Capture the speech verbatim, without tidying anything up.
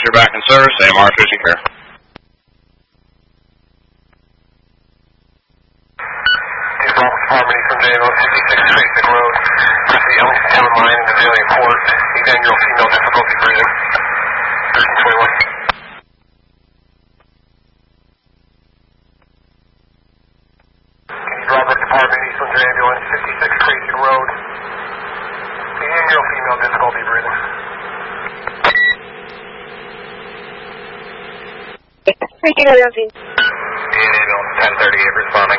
you're back in service. A M R switching care. Harmony from J L fifty-six Basic Road. Press the Ellington Town Line in the Azalea Court. Daniel, female, difficulty breathing. thirteen twenty-one. Can you drive up to Department Eastland Ambulance, fifty-six Basic Road. Daniel, female, difficulty breathing. Freaking out, Daniel, ten thirty-eight responding.